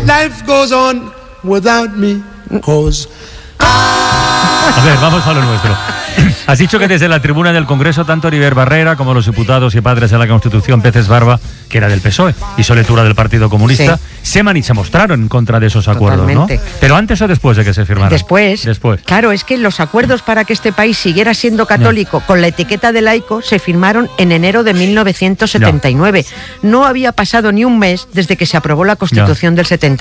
life goes on without me, 'cause A ver, vamos a lo nuestro. Has dicho que desde la tribuna del Congreso, tanto Heribert Barrera como los diputados y padres de la Constitución, Peces Barba, que era del PSOE, y Soletura del Partido Comunista, se mostraron en contra de esos acuerdos, Totalmente. ¿no? Pero antes o después de que se firmaran. Después. Claro, es que los acuerdos para que este país siguiera siendo católico con la etiqueta de laico se firmaron en enero de 1979. No había pasado ni un mes desde que se aprobó la Constitución del 70.